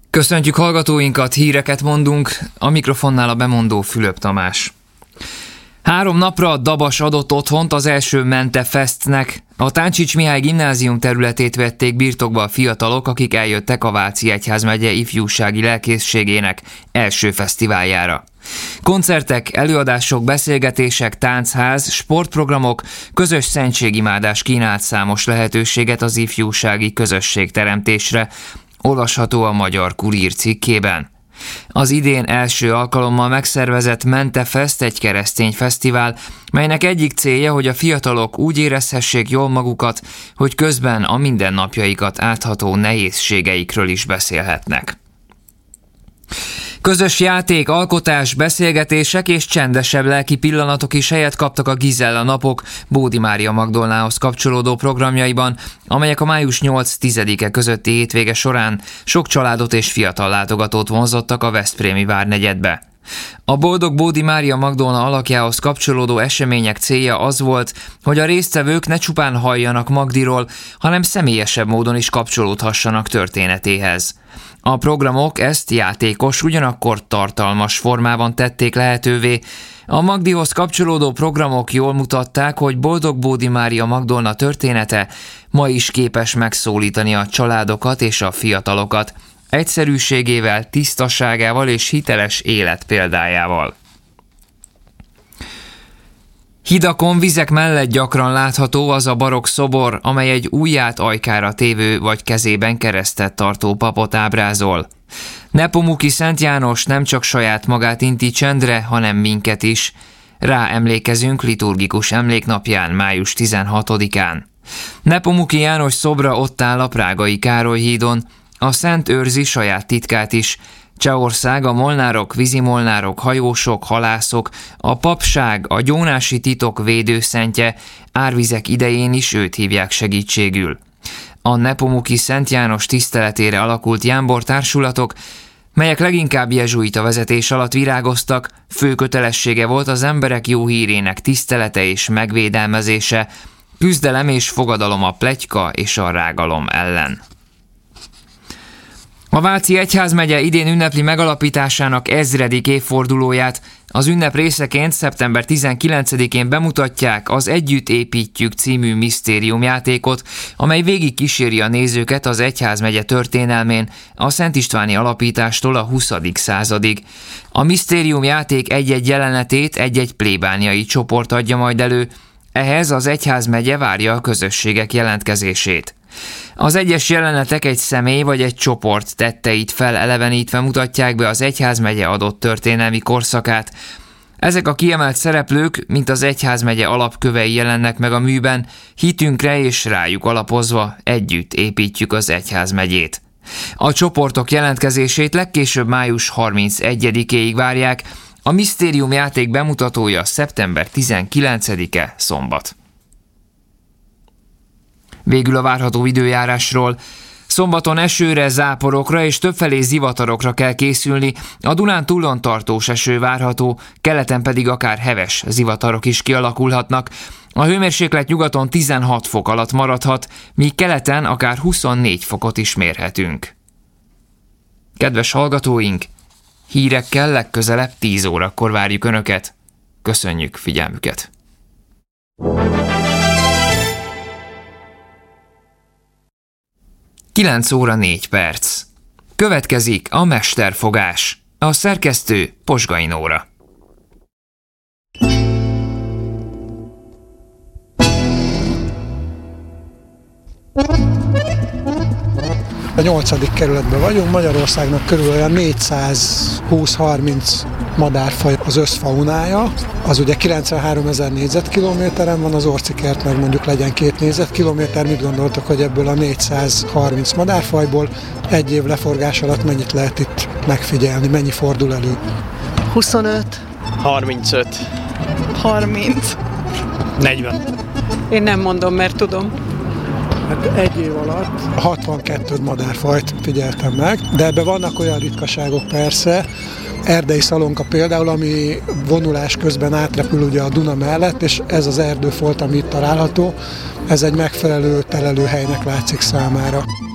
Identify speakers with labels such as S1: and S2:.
S1: Köszöntjük hallgatóinkat, híreket mondunk, a mikrofonnál a bemondó Fülöp Tamás. 3 napra Dabas adott otthont az első Mente Festnek. A Táncsics Mihály gimnázium területét vették birtokba a fiatalok, akik eljöttek a Váci Egyházmegye ifjúsági lelkészségének első fesztiváljára. Koncertek, előadások, beszélgetések, táncház, sportprogramok, közös szentségimádás kínált számos lehetőséget az ifjúsági közösségteremtésre, olvasható a Magyar Kurír cikkében. Az idén első alkalommal megszervezett Mente Fest egy keresztény fesztivál, melynek egyik célja, hogy a fiatalok úgy érezhessék jól magukat, hogy közben a mindennapjaikat átható nehézségeikről is beszélhetnek. Közös játék, alkotás, beszélgetések és csendesebb lelki pillanatok is helyet kaptak a Gizella napok Bódi Mária Magdolnához kapcsolódó programjaiban, amelyek a május 8-10-e közötti hétvége során sok családot és fiatal látogatót vonzottak a veszprémi várnegyedbe. A Boldog Bódi Mária Magdolna alakjához kapcsolódó események célja az volt, hogy a résztvevők ne csupán halljanak Magdiról, hanem személyesebb módon is kapcsolódhassanak történetéhez. A programok ezt játékos, ugyanakkor tartalmas formában tették lehetővé. A Magdihoz kapcsolódó programok jól mutatták, hogy Boldog Bódi Mária Magdolna története ma is képes megszólítani a családokat és a fiatalokat, egyszerűségével, tisztaságával és hiteles életpéldájával. Hidakon, vizek mellett gyakran látható az a barokk szobor, amely egy ujját ajkára tévő vagy kezében keresztet tartó papot ábrázol. Nepomuki Szent János nem csak saját magát inti csendre, hanem minket is. Rá emlékezünk liturgikus emléknapján, május 16-án. Nepomuki János szobra ott áll a prágai Károly hídon, a szent őrzi saját titkát is. Csehország, a molnárok, vízimolnárok, hajósok, halászok, a papság, a gyónási titok védőszentje, árvizek idején is őt hívják segítségül. A Nepomuki Szent János tiszteletére alakult jámbor társulatok, melyek leginkább jezsuita vezetés alatt virágoztak, fő kötelessége volt az emberek jó hírének tisztelete és megvédelmezése, küzdelem és fogadalom a pletyka és a rágalom ellen. A Váci Egyházmegye idén ünnepli megalapításának 1000. évfordulóját. Az ünnep részeként szeptember 19-én bemutatják az Együtt építjük című misztériumjátékot, amely végig kíséri a nézőket az egyházmegye történelmén, a Szent Istváni alapítástól a 20. századig. A misztériumjáték egy-egy jelenetét egy-egy plébániai csoport adja majd elő, ehhez az egyházmegye várja a közösségek jelentkezését. Az egyes jelenetek egy személy vagy egy csoport tetteit felelevenítve mutatják be az egyházmegye adott történelmi korszakát. Ezek a kiemelt szereplők, mint az egyházmegye alapkövei jelennek meg a műben, hitünkre és rájuk alapozva együtt építjük az egyházmegyét. A csoportok jelentkezését legkésőbb május 31-éig várják, a misztériumjáték bemutatója szeptember 19-e szombat. Végül a várható időjárásról. Szombaton esőre, záporokra és többfelé zivatarokra kell készülni, a Dunántúlon tartós eső várható, keleten pedig akár heves zivatarok is kialakulhatnak. A hőmérséklet nyugaton 16 fok alatt maradhat, míg keleten akár 24 fokot is mérhetünk. Kedves hallgatóink, hírekkel legközelebb 10 órakor várjuk Önöket. Köszönjük figyelmüket! 9 óra 4 perc. Következik a Mesterfogás. A szerkesztő Posgai Nóra.
S2: A 8. kerületben vagyunk, Magyarországnak körül olyan 420-30 madárfaj az összfaunája. Az ugye 93 000 négyzetkilométeren van, az orcikert meg mondjuk legyen 2 négyzetkilométer. Mit gondoltok, hogy ebből a 430 madárfajból egy év leforgás alatt mennyit lehet itt megfigyelni, mennyi fordul elő?
S3: 25.
S4: 35.
S3: 30.
S4: 40.
S3: Én nem mondom, mert tudom.
S2: Hát egy év alatt 62 madárfajt figyeltem meg, de ebben vannak olyan ritkaságok persze, erdei szalonka például, ami vonulás közben átrepül ugye a Duna mellett, és ez az erdőfolt, ami itt található, ez egy megfelelő telelőhelynek látszik számára.